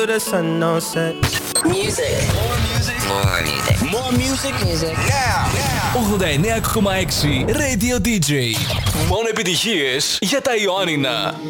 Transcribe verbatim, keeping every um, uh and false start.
the sun don't set. Music. More music. More music. More music. Music. Now. ογδόντα εννέα κόμμα έξι Radio ντι τζέι. Μόνο επιτυχίες για τα Ιωάννινα.